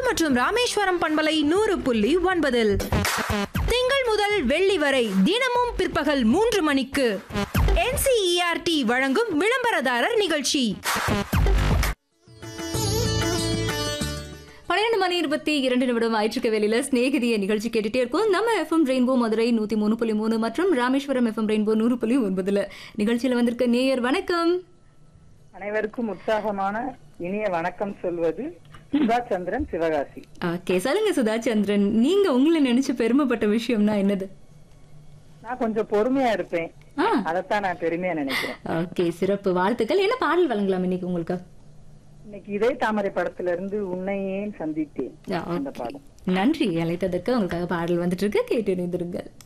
மற்றும் ராமேஸ்வரம் பண்பலை 100.9. திங்கள் முதல் வெள்ளி வரை தினமும் பிற்பகல் 3 மணிக்கு NCERT வழங்கும் விளம்பரதாரர் நிகழ்ச்சி. 12:22 ஆயிற்றுக்க வேலையில ஸ்நேகிதிய நிகழ்ச்சி கேட்டுட்டே இருக்கும். நம்ம FM ரெயின்போ மதுரை 103.3 மற்றும் ராமேஸ்வரம் FM ரெயின்போ 100.9 நிகழ்ச்சியில வந்திருக்க நேயர் வணக்கம். அனைவருக்கும் உற்சாகமான இனிய வணக்கம் சொல்வது சுதா சந்திரன், சிவகாசி. ஓகே, சொல்லுங்க சுதா சந்திரன், நீங்க உங்களை நினைச்சு பெருமைப்பட்ட விஷயம்னா என்னது? நான் கொஞ்சம் பொறுமையா இருப்பேன், அதத்தான் நான் பெருமையா நினைக்கிறேன். ஓகே, சிறப்பு, வாழ்த்துக்கள். என்ன பாடல் வழங்கலாம் இன்னைக்கு உங்களுக்கு? இன்னைக்கு இதே தாமரை படத்துல இருந்து உன்னை ஏன் சந்தித்தேன் அந்த பாடம். நன்றி, அழைத்ததற்கு. உங்களுக்காக பாடல் வந்துட்டு இருக்கு, கேட்டு இணைந்திருங்கள்.